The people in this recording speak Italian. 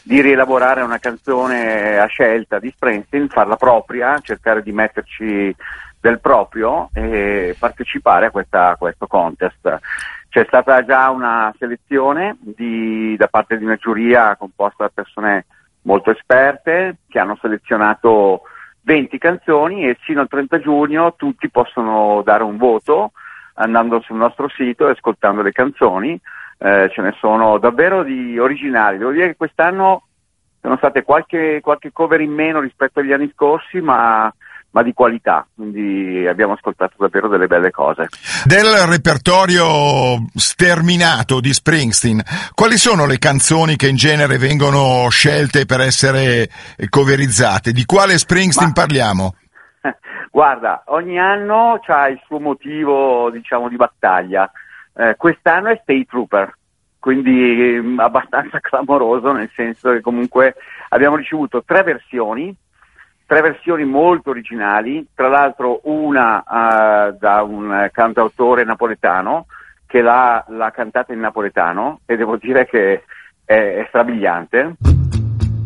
di rielaborare una canzone a scelta di Springsteen, farla propria, cercare di metterci del proprio e partecipare a questo contest. C'è stata già una selezione da parte di una giuria composta da persone molto esperte che hanno selezionato 20 canzoni e sino al 30 giugno tutti possono dare un voto andando sul nostro sito e ascoltando le canzoni. Ce ne sono davvero di originali. Devo dire che quest'anno sono state qualche cover in meno rispetto agli anni scorsi, ma di qualità, quindi abbiamo ascoltato davvero delle belle cose. Del repertorio sterminato di Springsteen, quali sono le canzoni che in genere vengono scelte per essere coverizzate? Di quale Springsteen parliamo? Guarda, ogni anno c'ha il suo motivo, diciamo, di battaglia. Quest'anno è State Trooper, quindi abbastanza clamoroso, nel senso che comunque abbiamo ricevuto tre versioni molto originali, tra l'altro una da un cantautore napoletano che l'ha cantata in napoletano e devo dire che è strabiliante.